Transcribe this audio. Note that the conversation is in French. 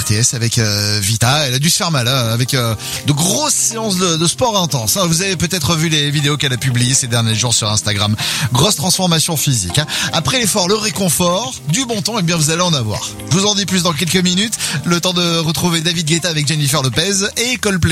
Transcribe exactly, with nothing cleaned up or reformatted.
T S avec euh, Vita. Elle a dû se faire mal hein, avec euh, de grosses séances de, de sport intense. Hein. Vous avez peut-être vu les vidéos qu'elle a publiées ces derniers jours sur Instagram. Grosse transformation physique. Hein. Après l'effort, le réconfort, du bon temps, et bien vous allez en avoir. Je vous en dis plus dans quelques minutes. Le temps de retrouver David Guetta avec Jennifer Lopez et Coldplay.